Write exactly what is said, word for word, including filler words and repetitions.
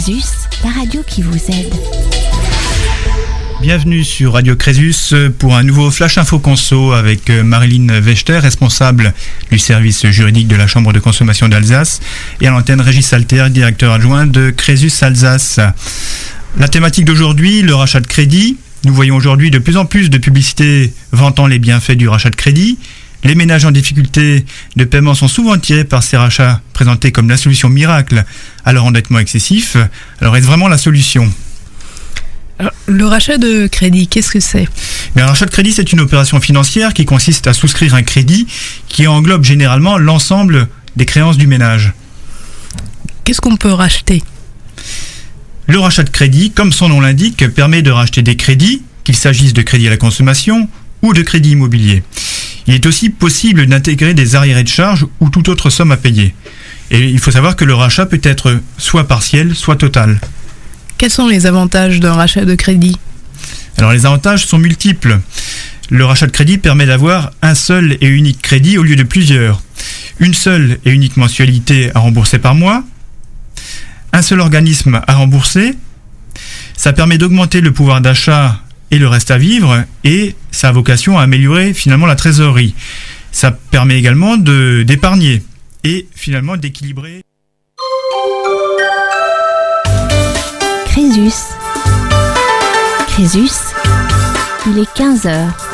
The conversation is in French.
Crésus, la radio qui vous aide. Bienvenue sur Radio Crésus pour un nouveau Flash Info Conso avec Marilyn Wechter, responsable du service juridique de la Chambre de consommation d'Alsace, et à l'antenne Régis Alter, directeur adjoint de Crésus Alsace. La thématique d'aujourd'hui, le rachat de crédit. Nous voyons aujourd'hui de plus en plus de publicités vantant les bienfaits du rachat de crédit. Les ménages en difficulté de paiement sont souvent attirés par ces rachats présentés comme la solution miracle à leur endettement excessif. Alors est-ce vraiment la solution ? Alors, le rachat de crédit, qu'est-ce que c'est ? Mais un rachat de crédit, c'est une opération financière qui consiste à souscrire un crédit qui englobe généralement l'ensemble des créances du ménage. Qu'est-ce qu'on peut racheter ? Le rachat de crédit, comme son nom l'indique, permet de racheter des crédits, qu'il s'agisse de crédits à la consommation ou de crédits immobiliers. Il est aussi possible d'intégrer des arriérés de charges ou toute autre somme à payer. Et il faut savoir que le rachat peut être soit partiel, soit total. Quels sont les avantages d'un rachat de crédit ? Alors les avantages sont multiples. Le rachat de crédit permet d'avoir un seul et unique crédit au lieu de plusieurs. Une seule et unique mensualité à rembourser par mois. Un seul organisme à rembourser. Ça permet d'augmenter le pouvoir d'achat et le reste à vivre, et ça a vocation à améliorer finalement la trésorerie. Ça permet également de, d'épargner et finalement d'équilibrer. Crésus. Crésus, il est quinze heures.